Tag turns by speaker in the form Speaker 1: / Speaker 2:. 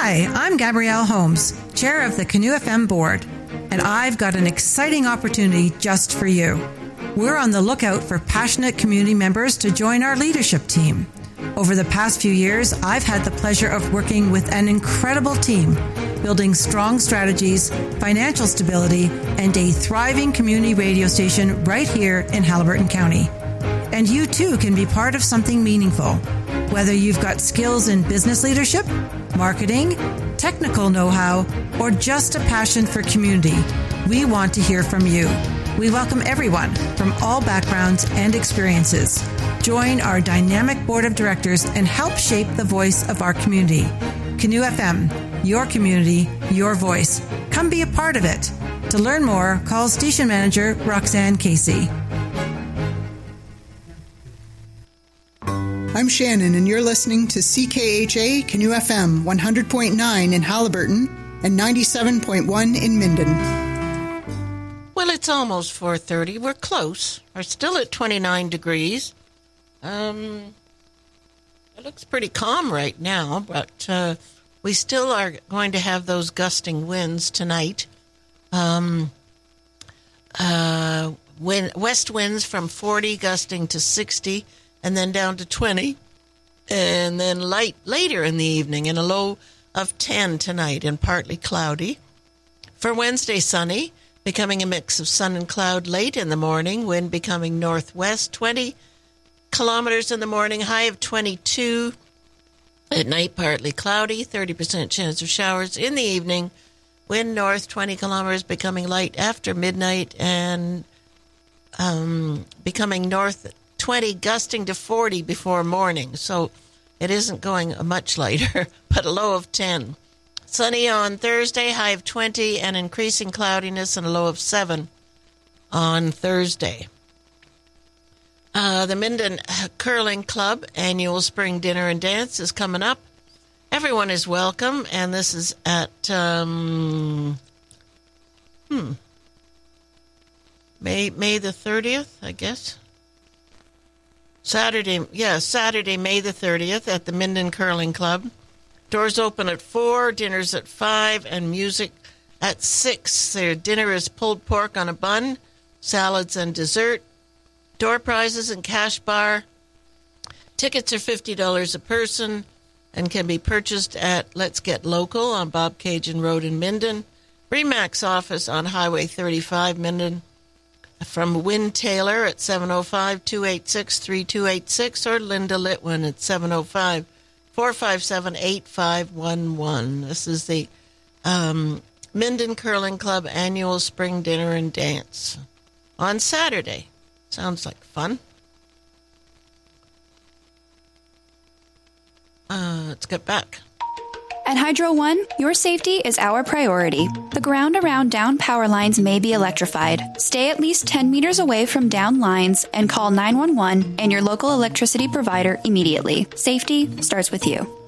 Speaker 1: Hi, I'm Gabrielle Holmes, Chair of the Canoe FM Board, and I've got an exciting opportunity just for you. We're on the lookout for passionate community members to join our leadership team. Over the past few years, I've had the pleasure of working with an incredible team, building strong strategies, financial stability, and a thriving community radio station right here in Haliburton County. And you too can be part of something meaningful. Whether you've got skills in business leadership, marketing, technical know-how, or just a passion for community, we want to hear from you. We welcome everyone from all backgrounds and experiences. Join our dynamic board of directors and help shape the voice of our community. Canoe FM, your community, your voice. Come be a part of it. To learn more, call station manager Roxanne Casey.
Speaker 2: I'm Shannon, and you're listening to CKHA Canoe FM 100.9 in Haliburton and 97.1 in Minden.
Speaker 3: Well, it's almost 4:30. We're close. We're still at 29 degrees. It looks pretty calm right now, but we still are going to have those gusting winds tonight. West winds from 40 gusting to 60, and then down to 20, and then light later in the evening, and a low of 10 tonight and partly cloudy. For Wednesday, sunny, becoming a mix of sun and cloud late in the morning, wind becoming northwest, 20 kilometers in the morning, high of 22. At night, partly cloudy, 30% chance of showers in the evening, wind north 20 kilometers, becoming light after midnight, and becoming north 20, gusting to 40 before morning. So it isn't going much lighter, but a low of 10. Sunny on Thursday, high of 20, and increasing cloudiness and a low of 7 on Thursday. The Minden Curling Club annual spring dinner and dance is coming up. Everyone is welcome, and this is at May the 30th, I guess. Saturday, May the 30th at the Minden Curling Club. Doors open at 4, dinner's at 5, and music at 6. Their dinner is pulled pork on a bun, salads and dessert, door prizes and cash bar. Tickets are $50 a person and can be purchased at Let's Get Local on Bob Cajun Road in Minden, Remax office on Highway 35, Minden, from Wynn Taylor at 705-286-3286, or Linda Litwin at 705-457-8511. This is the Minden Curling Club annual spring dinner and dance on Saturday. Sounds like fun. Let's get back.
Speaker 4: At Hydro One, your safety is our priority. The ground around down power lines may be electrified. Stay at least 10 meters away from down lines and call 911 and your local electricity provider immediately. Safety starts with you.